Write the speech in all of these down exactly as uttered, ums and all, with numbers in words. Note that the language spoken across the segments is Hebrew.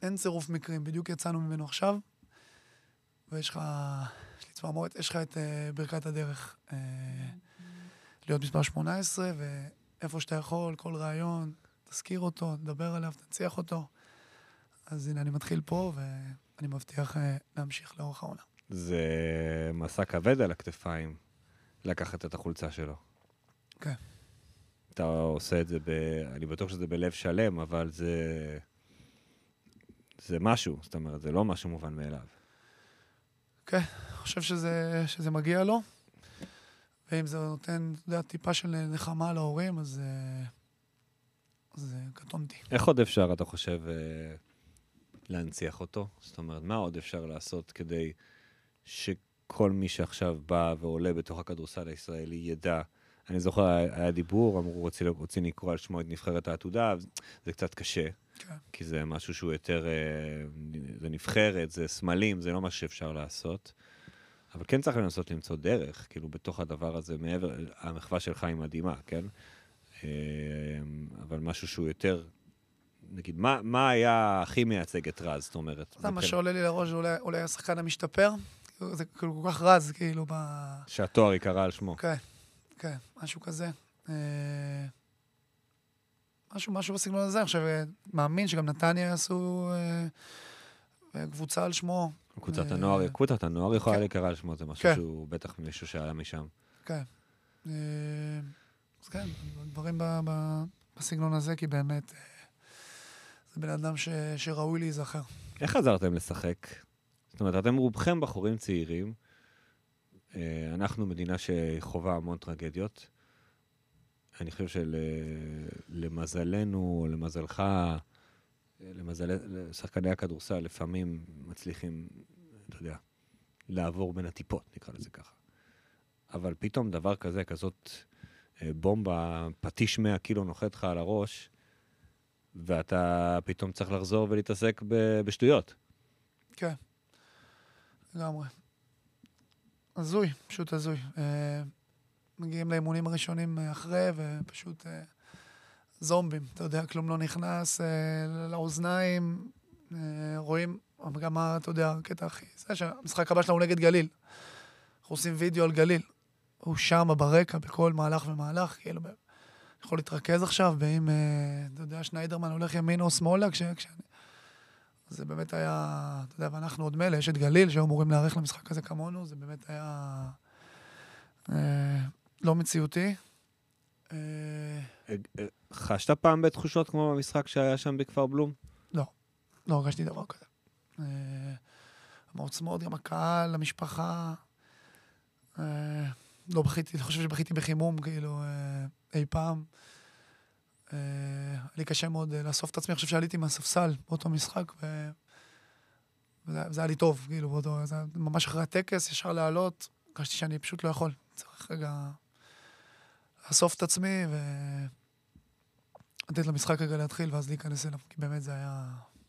אין צירוף מקרים, בדיוק יצאנו ממנו עכשיו, ויש לך, יש לי צמרמורת, יש לך את uh, ברכת הדרך uh, להיות מספר שמונה עשרה, ואיפה שאתה יכול, כל רעיון, תזכיר אותו, תדבר עליו, תנציח אותו. אז הנה, אני מתחיל פה, ואני מבטיח uh, להמשיך לאורך העונה. זה מסע כבד על הכתפיים, לקחת את החולצה שלו. כן. אתה עושה את זה, ב... אני בטוח שזה בלב שלם, אבל זה... זה משהו, זאת אומרת, זה לא משהו מובן מאליו. כן, אני חושב שזה, שזה מגיע לו, ואם זה נותן, אתה יודע, טיפה של נחמה להורים, אז זה קטונתי. איך עוד אפשר, אתה חושב, להנציח אותו? זאת אומרת, מה עוד אפשר לעשות כדי שכל מי שעכשיו בא ועולה בתוך הכדורסל הישראלי ידע? אני זוכר, היה דיבור, אמרו, רוצים לקרוא על שמו את נבחרת העתודה, זה קצת קשה. כן. כי זה משהו שהוא יותר, זה נבחרת, זה סמלים, זה לא מה שאפשר לעשות. אבל כן צריך לנסות למצוא דרך, כאילו בתוך הדבר הזה, מעבר, המחווה שלך היא מדהימה, כן? אבל משהו שהוא יותר, נגיד, מה, מה היה הכי מייצג את רז, זאת אומרת? זה מה שעולה לי לראש, אולי, אולי השחקן המשתפר, זה כאילו כל כך רז, כאילו, ב... שהתואר יקרה על שמו. כן, כן, משהו כזה. משהו, משהו בסגנון הזה. עכשיו, מאמין שגם נתניה יעשו אה, קבוצה על שמו. קבוצת הנוער, קבוצת הנוער יכולה להיקרא על שמו, זה משהו שהוא בטח מישהו שעלה משם. כן. אז כן, דברים בסגנון הזה, כי באמת זה בן אדם שראוי להיזכר. איך חזרתם לשחק? זאת אומרת, אתם רובכם בחורים צעירים, אנחנו מדינה שחובה המון טרגדיות, אני חושב שלמזלנו, או למזלך, למזל שחקני הכדורסל, לפעמים מצליחים, אתה יודע, לעבור בין הטיפות, נקרא לזה ככה. אבל פתאום דבר כזה, כזאת בומבה, פטיש מאה קילו נוחת לך על הראש, ואתה פתאום צריך לחזור ולהתעסק בשטויות. כן, לגמרי. הזוי, פשוט הזוי. מגיעים לאימונים הראשונים אחרי, ופשוט אה, זומבים, אתה יודע, כלום לא נכנס אה, לאוזניים, אה, רואים, גם מה, אתה יודע, הקטע הכי, זה שהמשחק הבא שלנו נגד גליל. אנחנו עושים וידאו על גליל. הוא שם ברקע, בכל מהלך ומהלך, כאילו, יכול להתרכז עכשיו, ואם, אה, אתה יודע, שניידרמן הולך ימין או שמאלה, כש... כש... זה באמת היה, אתה יודע, ואנחנו עוד מלא, יש את גליל, שהיו אמורים להערך למשחק הזה כמונו, זה באמת היה... אה, לא מציאותי. חשת פעם בתחושות כמו במשחק שהיה שם בכפר בלום? לא, לא הרגשתי דבר כזה. מעוצמות, גם הקהל, המשפחה. לא בכיתי, אני חושב שבכיתי בחימום, כאילו, אי פעם. לי קשה מאוד לאסוף את עצמי, אני חושב שעליתי מהספסל באותו משחק, וזה היה לי טוב, כאילו, באותו, זה ממש אחרי הטקס, ישר לעלות, הרגשתי שאני פשוט לא יכול. צריך רגע לאסוף את עצמי ולתת למשחק רגע להתחיל ואז להיכנס אליו, כי באמת זה היה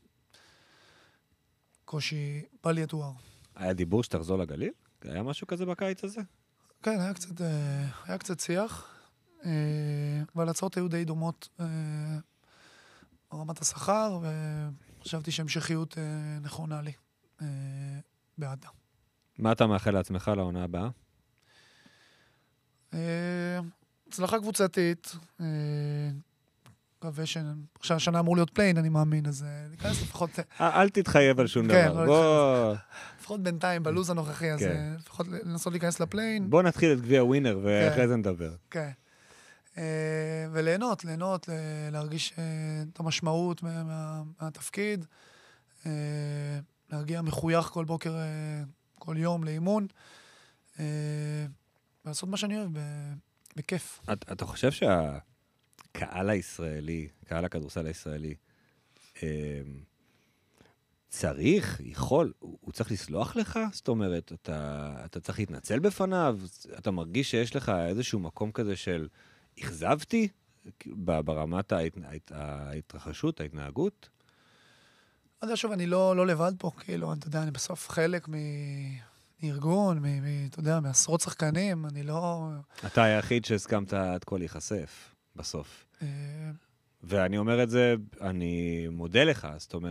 קושי בל יתואר. היה דיבור שתחזור לגליל? היה משהו כזה בקיץ הזה? כן, היה קצת, היה קצת שיח, אבל הצעות היו די דומות ברמת השכר, וחשבתי שהמשכיות נכונה לי בעדה. מה אתה מאחל לעצמך לעונה הבאה? הצלחה קבוצתית, מקווה שהשנה אמור להיות פליין, אני מאמין, אז ניכנס לפחות... אל תתחייב על שום דבר, בוא... לפחות בינתיים, בלוז הנוכחי, אז לפחות לנסות להיכנס לפליין. בוא נתחיל את גביע ווינר, ואחרי זה נדבר. כן. וליהנות, ליהנות, להרגיש את המשמעות מהתפקיד, להגיע מחוייך כל בוקר, כל יום לאימון, ולעשות מה שאני אוהב בכיף. אתה חושב שהקהל הישראלי, קהל הכדורסל הישראלי, צריך, יכול, הוא צריך לסלוח לך? זאת אומרת, אתה, אתה צריך להתנצל בפניו? אתה מרגיש שיש לך איזשהו מקום כזה של הכזבתי ברמת ההתרחשות, ההתנהגות? לא יודע, שוב, אני לא, לא לבד פה, כאילו, אתה יודע, אני בסוף חלק מארגון, מ, מ, אתה יודע, מעשרות שחקנים, אני לא... אתה היחיד שהסכמת עד כה להיחשף, בסוף. ואני אומר את זה, אני מודה לך, זאת אומרת,